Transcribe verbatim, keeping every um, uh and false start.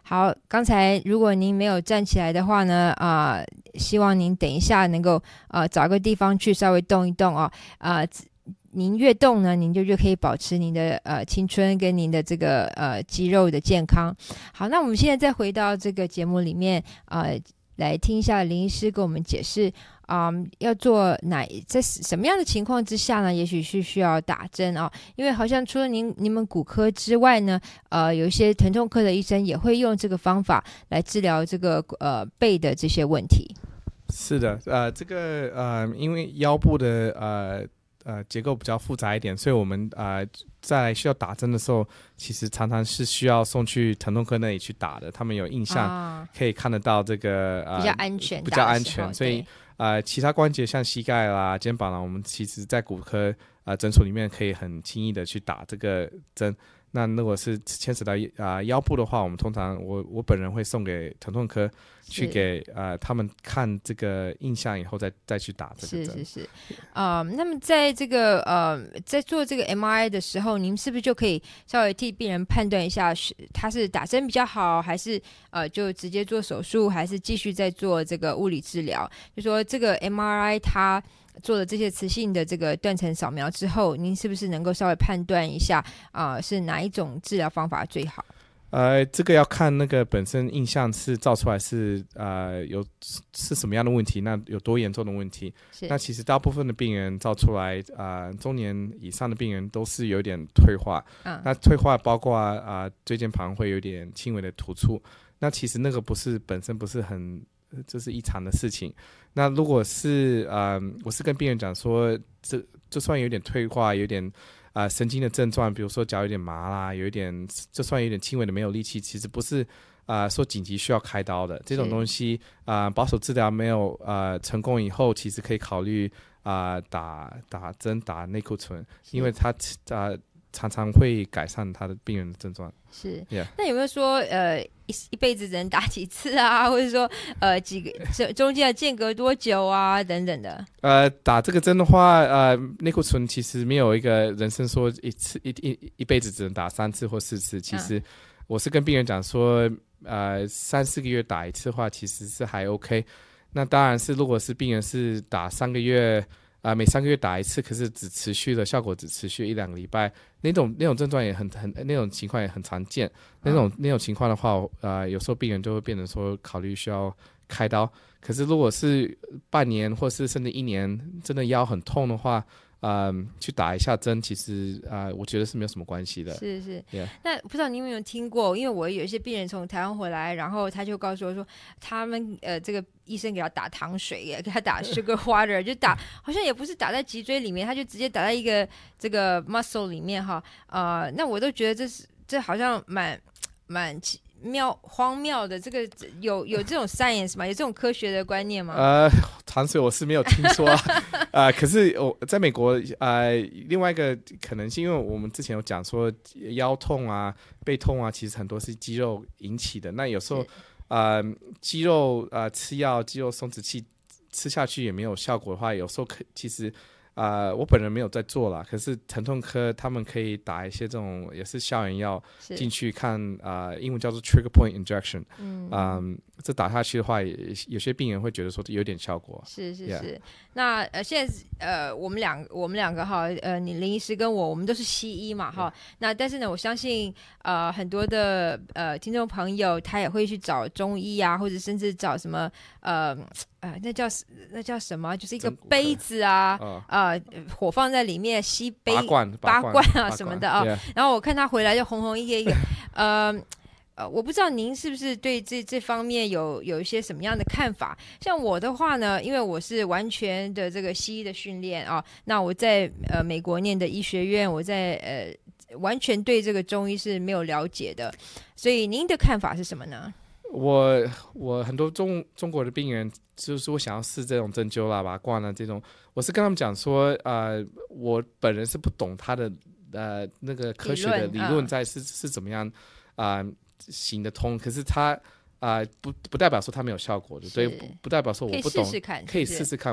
好，刚才如果您没有站起来的话呢，啊、呃，希望您等一下能够呃找个地方去稍微动一动哦，啊、呃。您越动呢，您就越可以保持您的呃青春跟您的这个呃肌肉的健康。好，那我们现在再回到这个节目里面，呃，来听一下林医师跟我们解释，嗯，要做哪在什么样的情况之下呢？也许是需要打针啊、哦，因为好像除了您你们骨科之外呢，呃，有一些疼痛科的医生也会用这个方法来治疗这个呃背的这些问题。 是的，呃，这个呃，因为腰部的呃。呃，结构比较复杂一点，所以我们呃在需要打针的时候，其实常常是需要送去疼痛科那里去打的。他们有印象，啊、可以看得到这个呃比较安全， 比较安全。所以呃，其他关节像膝盖啦、肩膀啦，我们其实在骨科呃诊所里面可以很轻易的去打这个针。那如果是牵扯到啊、呃、腰部的话，我们通常我我本人会送给疼痛科去给呃他们看这个印象以后再再去打这个针。 是是是，呃，那么在这个呃在做这个 M R I 的时候，您是不是就可以稍微替病人判断一下，是他是打针比较好，还是呃就直接做手术，还是继续在做这个物理治疗？就说这个 M R I 它做了这些磁性的这个断层扫描之后，您是不是能够稍微判断一下啊、呃，是哪一种治疗方法最好？ 呃，这个要看那个本身印象是照出来是呃有是什么样的问题，那有多严重的问题。那其实大部分的病人照出来，呃，中年以上的病人都是有点退化。嗯、那退化包括啊、呃、椎间盘会有点轻微的突出。那其实那个不是本身不是很这是异常的事情。那如果是呃，我是跟病人讲说，这就算有点退化，有点啊、呃、神经的症状，比如说脚有点麻啦，有一点就算有点轻微的没有力气，其实不是啊、呃、说紧急需要开刀的这种东西啊、呃，保守治疗没有呃成功以后，其实可以考虑啊、呃、打打针打内固醇，因为它啊。呃常常会改善他的病人的症状。 是， yeah. 那有没有说呃一一辈子只能打几次啊，或者说呃几个中间的间隔多久啊等等的？ 呃，打这个针的话，呃，内固醇其实没有一个人生说一次一一一辈子只能打三次或四次。其实我是跟病人讲说，呃，三四个月打一次的话，其实是还 OK。那当然是如果是病人是打三个月。啊、呃，每三个月打一次，可是只持续的效果只持续一两个礼拜，那种那种症状也很很那种情况也很常见。那种、嗯、那种情况的话，呃，有时候病人就会变成说考虑需要开刀。可是如果是半年或是甚至一年，真的腰很痛的话，嗯，去打一下针，其实啊、呃，我觉得是没有什么关系的。 是是， yeah. 那不知道你有没有听过？因为我有一些病人从台湾回来，然后他就告诉我说，他们呃这个医生给他打糖水，给他打 sugar water， 就打好像也不是打在脊椎里面，他就直接打在一个这个 muscle 里面哈。呃，那我都觉得这是这好像蛮蛮妙荒谬的，这个有有这种 science 吗？有这种科学的观念吗？ 呃，糖水我是没有听说啊，呃，可是我在美国，呃，另外一个可能性，因为我们之前有讲说腰痛啊、背痛啊，其实很多是肌肉引起的。那有时候，呃，肌肉呃吃药、肌肉松弛剂吃下去也没有效果的话，有时候可其实。呃，我本人没有在做啦，可是疼痛科他们可以打一些这种也是消炎药进去看，呃，英文叫做 trigger point injection， 嗯、呃，这打下去的话，有些病人会觉得说有点效果。 是是是， yeah. 那呃现在呃我们两我们两个哈，呃你林医师跟我，我们都是西医嘛哈， yeah. 那但是呢，我相信呃很多的呃听众朋友他也会去找中医啊，或者甚至找什么呃。呃，那叫那叫什么？就是一个杯子啊，哦、呃，火放在里面吸杯拔罐、 拔罐啊什么的啊、哦。然后我看他回来就红红一个一个，呃呃，我不知道您是不是对这这方面有有一些什么样的看法？像我的话呢，因为我是完全的这个西医的训练啊，那我在呃美国念的医学院，我在呃完全对这个中医是没有了解的，所以您的看法是什么呢？ 我我很多中中国的病人就是我想要试这种针灸啦、拔罐啦这种，我是跟他们讲说，呃，我本人是不懂他的呃那个科学的理论在是、嗯、是怎么样啊、呃、行得通，可是他啊、呃、不不代表说他没有效果的，对，不不代表说我不懂， 可以试试看， 可以试试看。